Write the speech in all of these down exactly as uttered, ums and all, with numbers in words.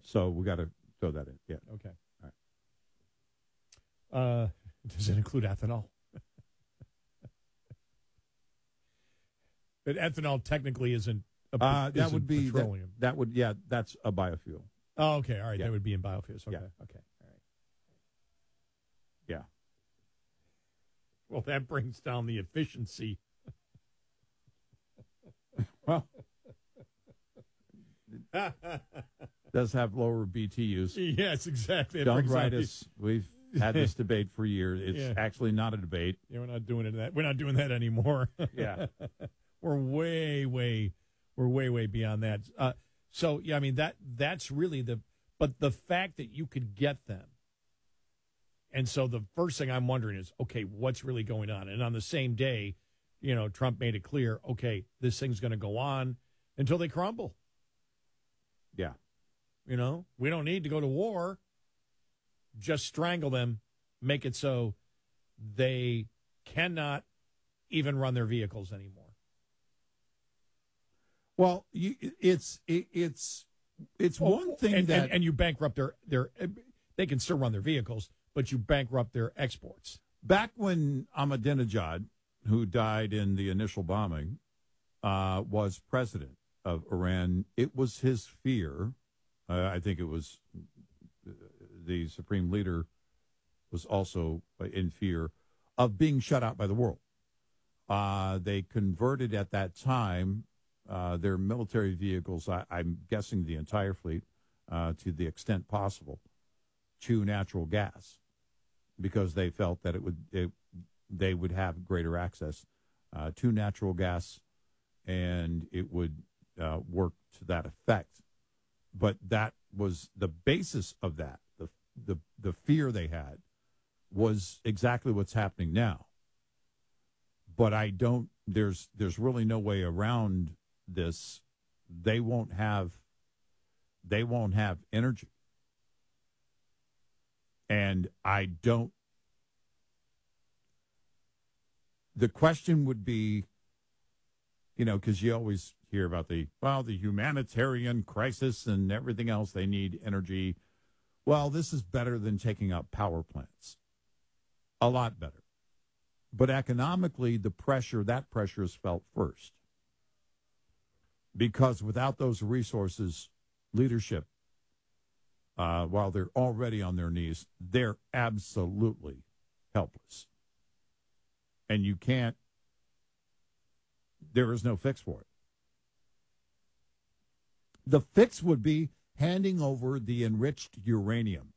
So we got to throw that in. Yeah. Okay. All right. Uh, does it include ethanol? But ethanol technically isn't. A, uh, that isn't would be petroleum. That, that would yeah. That's a biofuel. Oh, okay. All right. Yeah. That would be in biofuels. Okay. Yeah. Okay. All right. Yeah. Well, that brings down the efficiency. Well, does have lower B T Us. Yes, exactly. It Don't brings write down us. We've had this debate for years. It's Yeah. actually not a debate. Yeah, we're not doing it. That we're not doing that anymore. Yeah. we're way, way, we're way, way beyond that. Uh, so yeah, I mean that that's really the. But the fact that you could get them, and so the first thing I'm wondering is, okay, what's really going on? And on the same day, you know, Trump made it clear, okay, this thing's going to go on until they crumble. Yeah. You know, we don't need to go to war. Just strangle them, make it so they cannot even run their vehicles anymore. Well, you, it's it, it's it's Oh, one thing and, that and, and you bankrupt their their. They can still run their vehicles, but you bankrupt their exports. back when Ahmadinejad, who died in the initial bombing, uh, was president of Iran, it was his fear. Uh, I think it was the supreme leader was also in fear of being shut out by the world. Uh, they converted at that time uh, their military vehicles, I, I'm guessing the entire fleet, uh, to the extent possible, to natural gas, because they felt that it would it, they would have greater access uh, to natural gas, and it would uh, work to that effect. But that was the basis of that. The the the fear they had was exactly what's happening now. But I don't. There's there's really no way around this. They won't have. They won't have energy. And I don't. The question would be, you know, because you always hear about the, well, the humanitarian crisis and everything else. They need energy. Well, this is better than taking out power plants. A lot better. But economically, the pressure, that pressure is felt first. Because without those resources, leadership, uh, while they're already on their knees, they're absolutely helpless. And you can't, there is no fix for it. The fix would be handing over the enriched uranium.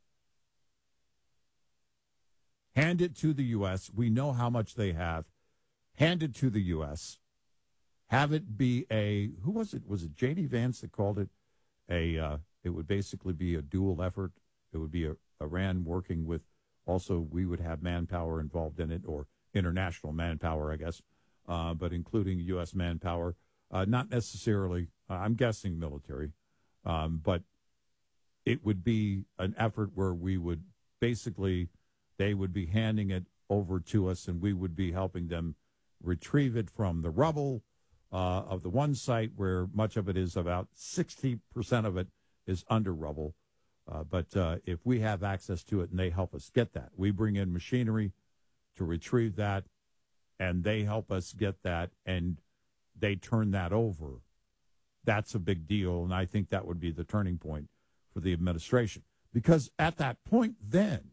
Hand it to the U S. We know how much they have. Hand it to the U S. Have it be a, who was it? Was it J D Vance that called it a, uh, it would basically be a dual effort. It would be a, Iran working with, also we would have manpower involved in it, or international manpower, I guess, uh, but including U S manpower. Uh, not necessarily, uh, I'm guessing military, um, but it would be an effort where we would basically, they would be handing it over to us, and we would be helping them retrieve it from the rubble uh, of the one site where much of it is, about sixty percent of it is under rubble. Uh, but uh, if we have access to it and they help us get that, we bring in machinery to retrieve that, and they help us get that, and they turn that over. That's a big deal, and I think that would be the turning point for the administration. Because at that point then,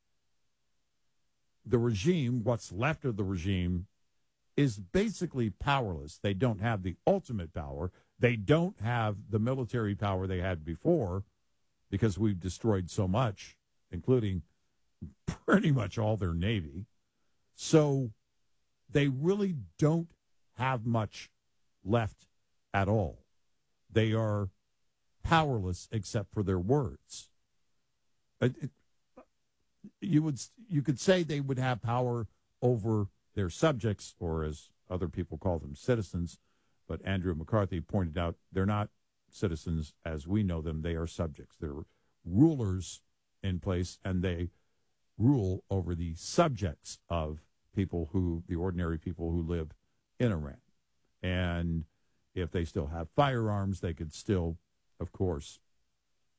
the regime, what's left of the regime, is basically powerless. They don't have the ultimate power. They don't have the military power they had before, because we've destroyed so much, including pretty much all their Navy. So they really don't have much left at all. They are powerless except for their words. It, it, you would you could say they would have power over their subjects, or as other people call them, citizens. But Andrew McCarthy pointed out they're not citizens as we know them. They are subjects. They're rulers in place, and they rule over the subjects of people who, the ordinary people who live in Iran. And if they still have firearms, they could still, of course,